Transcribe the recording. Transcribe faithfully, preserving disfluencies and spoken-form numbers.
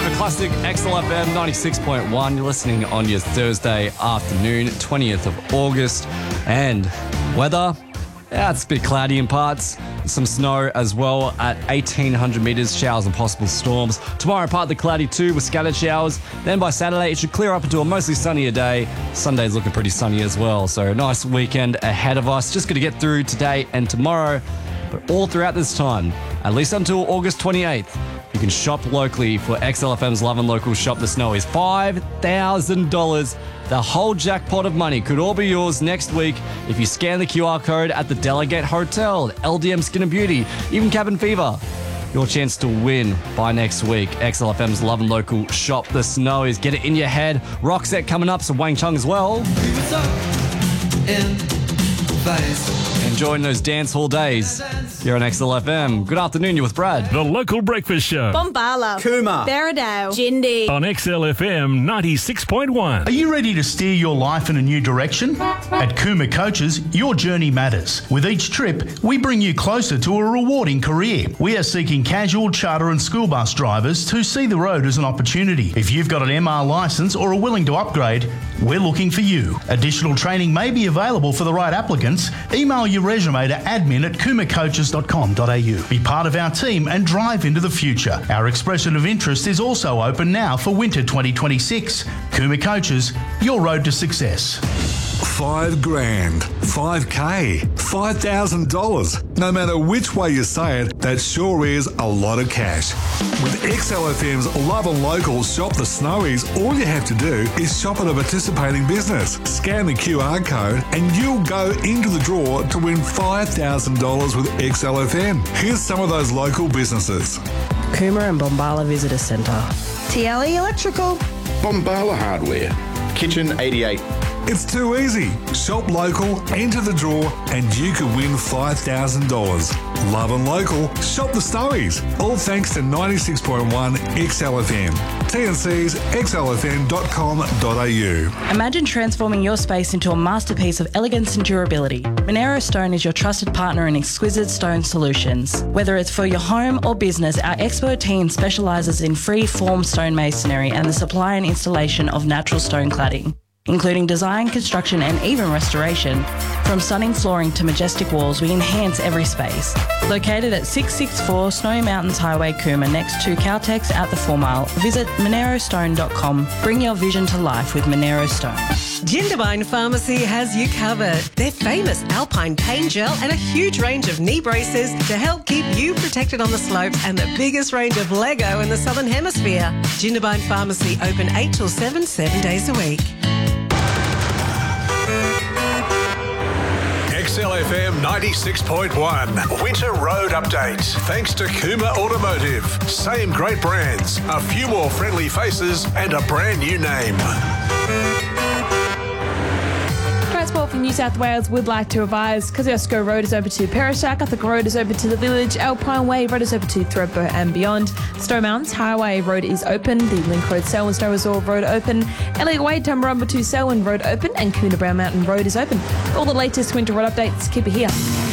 October Classic, X L F M ninety-six point one. You're listening on your Thursday afternoon, twentieth of August. And weather, yeah, it's a bit cloudy in parts. Some snow as well at eighteen hundred metres, showers and possible storms. Tomorrow, partly cloudy too with scattered showers. Then by Saturday, it should clear up into a mostly sunnier day. Sunday's looking pretty sunny as well. So a nice weekend ahead of us. Just going to get through today and tomorrow. But all throughout this time, at least until August twenty-eighth, you can shop locally for X L F M's Love and Local Shop the Snowies. five thousand dollars. The whole jackpot of money could all be yours next week if you scan the Q R code at the Delegate Hotel, L D M Skin and Beauty, even Cabin Fever. Your chance to win by next week. X L F M's Love and Local Shop the Snowies. Get it in your head. Rock set coming up, some Wang Chung as well. Enjoying those dance hall days here on X L F M. Good afternoon, you're with Brad. The Local Breakfast Show. Bombala. Kuma. Berridow. Jindy. On X L F M ninety-six point one. Are you ready to steer your life in a new direction? At Kuma Coaches, your journey matters. With each trip, we bring you closer to a rewarding career. We are seeking casual, charter and school bus drivers who see the road as an opportunity. If you've got an M R licence or are willing to upgrade, we're looking for you. Additional training may be available for the right applicants. Email your resume to admin at kuma coaches dot com dot a u. Be part of our team and drive into the future. Our expression of interest is also open now for winter twenty twenty-six. Kuma Coaches, your road to success. Five grand, five K, five thousand dollars. No matter which way you say it, that sure is a lot of cash. With X L F M's Love and Local Shop the Snowies, all you have to do is shop at a participating business, scan the Q R code, and you'll go into the draw to win five thousand dollars with X L F M. Here's some of those local businesses. Kuma and Bombala Visitor Centre. T L E Electrical. Bombala Hardware. Kitchen eighty-eight. It's too easy. Shop local, enter the draw, and you could win five thousand dollars. Love and Local, shop the Snowies. All thanks to ninety-six point one X L F M. T and C's x l f m dot com dot a u. Imagine transforming your space into a masterpiece of elegance and durability. Monero Stone is your trusted partner in exquisite stone solutions. Whether it's for your home or business, our expert team specialises in free-form stone masonry and the supply and installation of natural stone cladding, including design, construction and even restoration. From stunning flooring to majestic walls, we enhance every space. Located at six sixty-four Snowy Mountains Highway, Cooma, next to Caltex at the Four Mile, visit monero stone dot com. Bring your vision to life with Monero Stone. Jindabyne Pharmacy has you covered. Their famous Alpine Pain Gel and a huge range of knee braces to help keep you protected on the slopes and the biggest range of Lego in the Southern Hemisphere. Jindabyne Pharmacy open eight till seven, seven days a week. X L F M ninety-six point one. Winter Road Update. Thanks to Kuma Automotive. Same great brands, a few more friendly faces, and a brand new name. Transport for New South Wales would like to advise Kosciuszko Road is open to Perishack, Uthaka Road is open to the village, Alpine Way Road is open to Thredbo and beyond. Stowe Mountains Highway Road is open, the Link Road Selwyn Stowe Resort Road open, Elliot Way Tumbarumba to Selwyn Road open, and Coonabarra Mountain Road is open. For all the latest winter road updates, keep it here.